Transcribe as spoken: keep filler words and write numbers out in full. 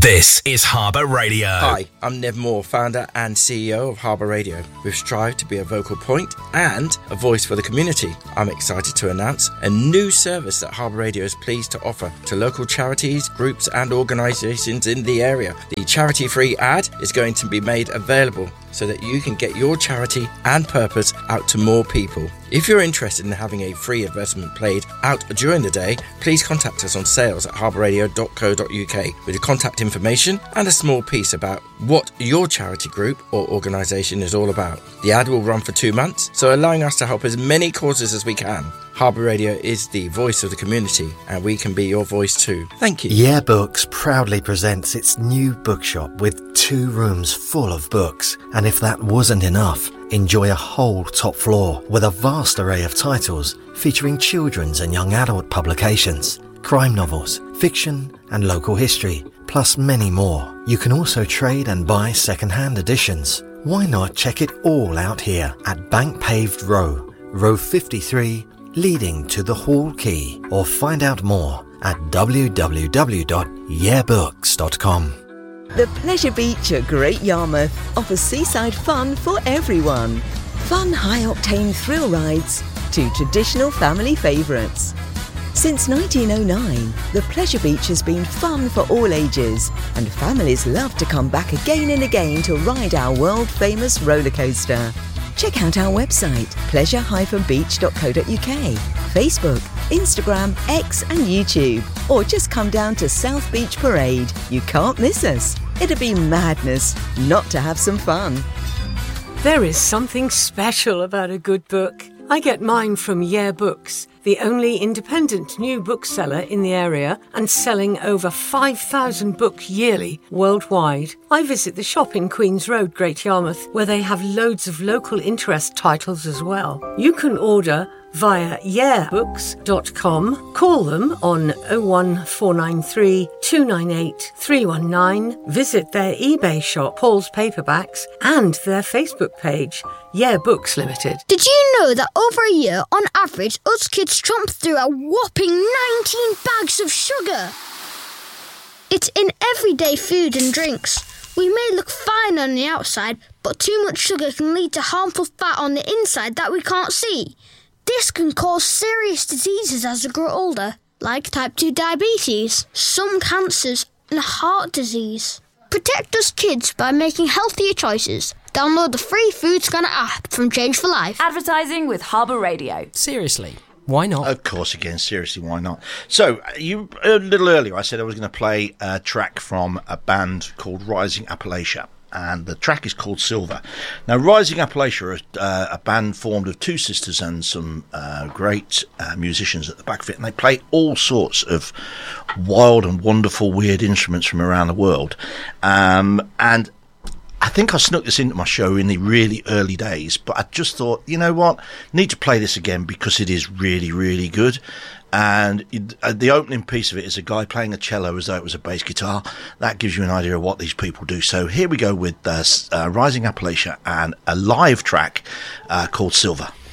This is Harbour Radio. Hi, I'm Nev Moore, founder and C E O of Harbour Radio. We've strived to be a vocal point and a voice for the community. I'm excited to announce a new service that Harbour Radio is pleased to offer to local charities, groups and organisations in the area. The charity-free ad is going to be made available so that you can get your charity and purpose out to more people. If you're interested in having a free advertisement played out during the day, please contact us on sales at harbour radio dot co dot uk with your contact information and a small piece about what your charity group or organisation is all about. The ad will run for two months, so allowing us to help as many causes as we can. Harbour Radio is the voice of the community, and we can be your voice too. Thank you. Yeah Books proudly presents its new bookshop with two rooms full of books. And if that wasn't enough, enjoy a whole top floor with a vast array of titles featuring children's and young adult publications, crime novels, fiction and local history, plus many more. You can also trade and buy second-hand editions. Why not check it all out here at Bank Paved Row, row fifty-three, leading to the Hall Quay, or find out more at w w w dot yeah books dot com. The Pleasure Beach at Great Yarmouth offers seaside fun for everyone. Fun high-octane thrill rides to traditional family favourites. Since nineteen oh nine, the Pleasure Beach has been fun for all ages, and families love to come back again and again to ride our world-famous roller coaster. Check out our website, pleasure dash beach dot co dot uk, Facebook, Instagram, X and YouTube. Or just come down to South Beach Parade. You can't miss us. It'd be madness not to have some fun. There is something special about a good book. I get mine from Yeah Books, the only independent new bookseller in the area and selling over five thousand books yearly worldwide. I visit the shop in Queen's Road, Great Yarmouth, where they have loads of local interest titles as well. You can order via yeah books dot com, call them on oh one four nine three, two nine eight, three one nine, visit their eBay shop, Paul's Paperbacks, and their Facebook page, Yeah Books Limited. Did you know that over a year, on average, us kids trump through a whopping nineteen bags of sugar? It's in everyday food and drinks. We may look fine on the outside, but too much sugar can lead to harmful fat on the inside that we can't see. This can cause serious diseases as we grow older, like type two diabetes, some cancers and heart disease. Protect us kids by making healthier choices. Download the free Food Scanner app from Change for Life. Advertising with Harbour Radio. Seriously, why not? Of course, again, seriously, why not? So, you a little earlier I said I was going to play a track from a band called Rising Appalachia. And the track is called Silver. Now, Rising Appalachia are uh, a band formed of two sisters and some uh, great uh, musicians at the back of it. And they play all sorts of wild and wonderful, weird instruments from around the world. Um, and I think I snuck this into my show in the really early days. But I just thought, you know what? Need to play this again because it is really, really good. And it, uh, the opening piece of it is a guy playing a cello as though it was a bass guitar. That gives you an idea of what these people do. So here we go with uh, uh, Rising Appalachia and a live track uh, called Silver.